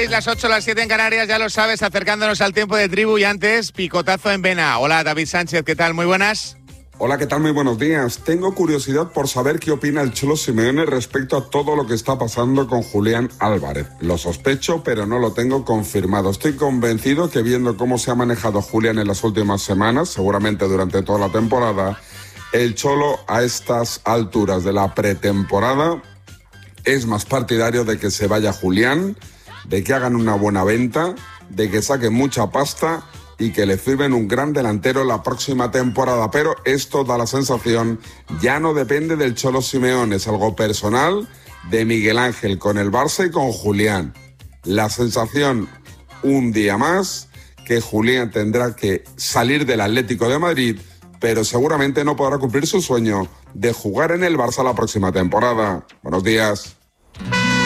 6, las 8, las 7 en Canarias, ya lo sabes, acercándonos al tiempo de tribu y antes, picotazo en vena. Hola, David Sánchez, ¿qué tal? Muy buenas. Hola, ¿qué tal? Muy buenos días. Tengo curiosidad por saber qué opina el Cholo Simeone respecto a todo lo que está pasando con Julián Álvarez. Lo sospecho, pero no lo tengo confirmado. Estoy convencido que viendo cómo se ha manejado Julián en las últimas semanas, seguramente durante toda la temporada, el Cholo a estas alturas de la pretemporada es más partidario de que se vaya Julián, de que hagan una buena venta, de que saquen mucha pasta y que le firmen un gran delantero la próxima temporada. Pero esto da la sensación, ya no depende del Cholo Simeone, es algo personal de Miguel Ángel con el Barça y con Julián. La sensación, un día más, que Julián tendrá que salir del Atlético de Madrid, pero seguramente no podrá cumplir su sueño de jugar en el Barça la próxima temporada. Buenos días.